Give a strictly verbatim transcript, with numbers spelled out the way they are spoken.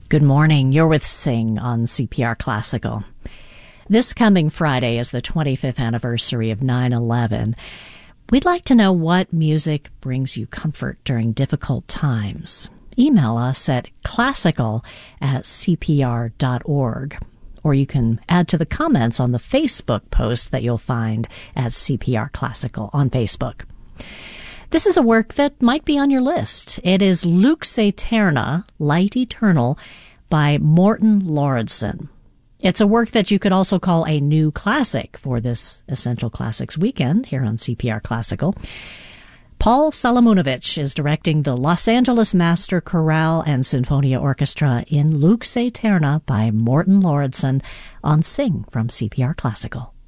Good morning. You're with Sing on C P R Classical. This coming Friday is the twenty-fifth anniversary of nine eleven. We'd like to know what music brings you comfort during difficult times. Email us at classical at c p r dot org. Or you can add to the comments on the Facebook post that you'll find at C P R Classical on Facebook. This is a work that might be on your list. It is Lux Aeterna, Light Eternal, by Morten Lauridsen. It's a work that you could also call a new classic for this Essential Classics weekend here on C P R Classical. Paul Solomunovich is directing the Los Angeles Master Chorale and Sinfonia Orchestra in Lux Aeterna by Morten Lauridsen on Sing from C P R Classical.